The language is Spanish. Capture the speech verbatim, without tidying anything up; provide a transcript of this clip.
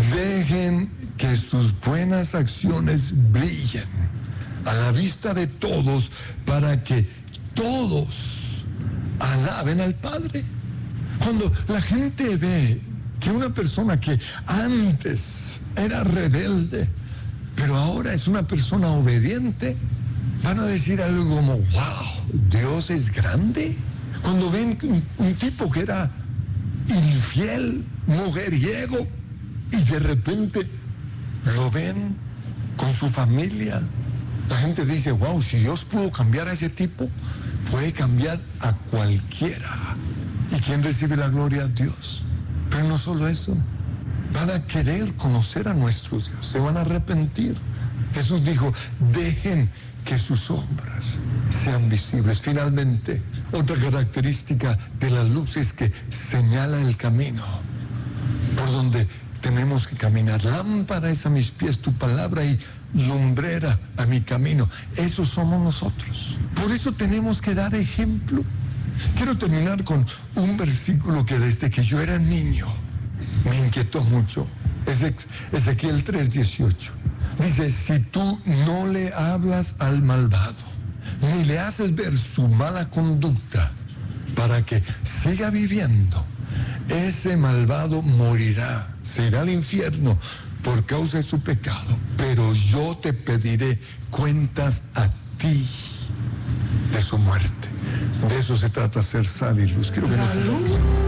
Dejen que sus buenas acciones brillen a la vista de todos para que todos alaben al Padre. Cuando la gente ve que una persona que antes era rebelde, pero ahora es una persona obediente, van a decir algo como, wow, Dios es grande. Cuando ven un, un tipo que era infiel, mujeriego, y de repente lo ven con su familia, la gente dice, wow, si Dios pudo cambiar a ese tipo, puede cambiar a cualquiera. ¿Y quién recibe la gloria? Dios. Pero no solo eso, van a querer conocer a nuestro Dios, se van a arrepentir. Jesús dijo, dejen que sus obras sean visibles. Finalmente, otra característica de la luz es que señala el camino por donde tenemos que caminar. Lámpara es a mis pies tu palabra y lumbrera a mi camino. Eso somos nosotros. Por eso tenemos que dar ejemplo. Quiero terminar con un versículo que desde que yo era niño me inquietó mucho. Es Ezequiel tres dieciocho. Dice, si tú no le hablas al malvado, ni le haces ver su mala conducta para que siga viviendo, ese malvado morirá, se irá al infierno por causa de su pecado, pero yo te pediré cuentas a ti de su muerte. De eso se trata, ser sal y luz. Quiero que La luz